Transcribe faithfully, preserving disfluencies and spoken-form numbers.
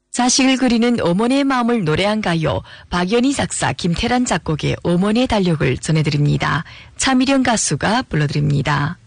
자식을 그리는 어머니의 마음을 노래한 가요. 박연희 작사, 김태란 작곡의 어머니의 달력을 전해드립니다. 차미령 가수가 불러드립니다.